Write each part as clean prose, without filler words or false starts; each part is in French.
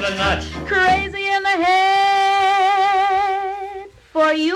the nuts. Crazy in the head for you.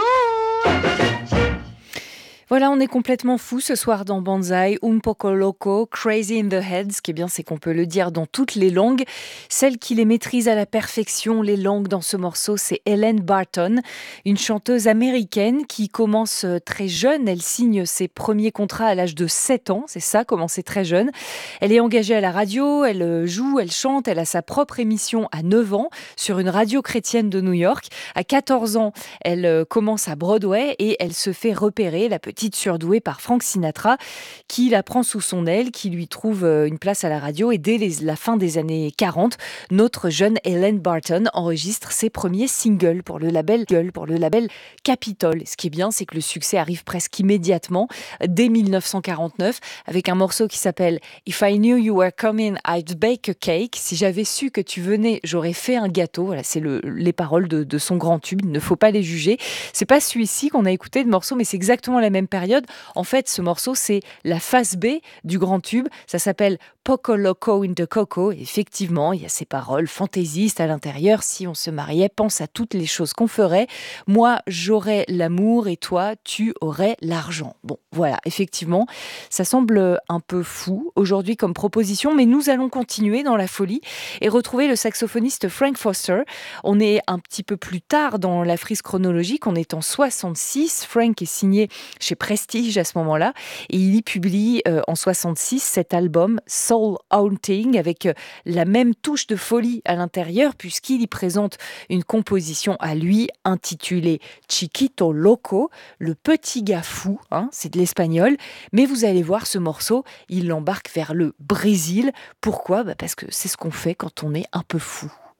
Voilà, on est complètement fou ce soir dans Banzai, un poco loco, crazy in the head. Ce qui est bien, c'est qu'on peut le dire dans toutes les langues. Celle qui les maîtrise à la perfection, les langues dans ce morceau, c'est Helen Barton, une chanteuse américaine qui commence très jeune. Elle signe ses premiers contrats à l'âge de 7 ans, c'est ça, commencer très jeune. Elle est engagée à la radio, elle joue, elle chante, elle a sa propre émission à 9 ans sur une radio chrétienne de New York. À 14 ans, elle commence à Broadway et elle se fait repérer, la petite surdouée, par Frank Sinatra, qui la prend sous son aile, qui lui trouve une place à la radio. Et dès la fin des années 40, notre jeune Helen Barton enregistre ses premiers singles pour le label Capitol. Ce qui est bien, c'est que le succès arrive presque immédiatement, dès 1949, avec un morceau qui s'appelle If I Knew You Were Coming, I'd Bake a Cake. Si j'avais su que tu venais, j'aurais fait un gâteau. Voilà, c'est les paroles de son grand tube. Il ne faut pas les juger. C'est pas celui-ci qu'on a écouté de morceau, mais c'est exactement la même période. En fait, ce morceau, c'est la face B du grand tube. Ça s'appelle Poco Loco in the Coco. Et effectivement, il y a ces paroles fantaisistes à l'intérieur. Si on se mariait, pense à toutes les choses qu'on ferait. Moi, j'aurais l'amour et toi, tu aurais l'argent. Bon, voilà, effectivement, ça semble un peu fou aujourd'hui comme proposition, mais nous allons continuer dans la folie et retrouver le saxophoniste Frank Foster. On est un petit peu plus tard dans la frise chronologique, on est en 66. Frank est signé chez Prestige à ce moment-là et il y publie en 66 cet album Soul Haunting avec la même touche de folie à l'intérieur puisqu'il y présente une composition à lui intitulée Chiquito Loco, le petit gars fou, c'est de l'espagnol, mais vous allez voir ce morceau, il l'embarque vers le Brésil. Pourquoi ? Parce que c'est ce qu'on fait quand on est un peu fou.